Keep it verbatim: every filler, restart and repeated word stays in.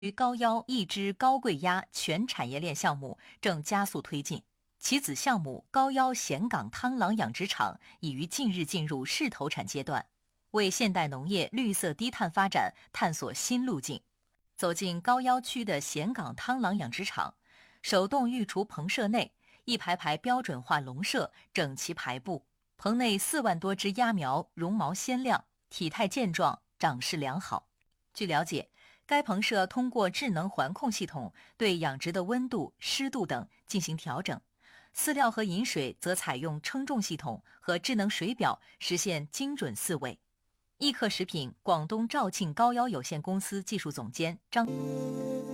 于高腰一支高贵鸭全产业链项目正加速推进，其子项目高腰咸港汤郎养殖场已于近日进入试投产阶段，为现代农业绿色低碳发展探索新路径。走进高腰区的咸港汤郎养殖场，手动育雏棚舍内，一排排标准化笼舍整齐排布，棚内四万多只鸭苗绒毛鲜亮，体态健壮，长势良好。据了解，该棚舍通过智能环控系统对养殖的温度、湿度等进行调整，饲料和饮水则采用称重系统和智能水表实现精准饲喂。益克食品广东肇庆高腰有限公司技术总监张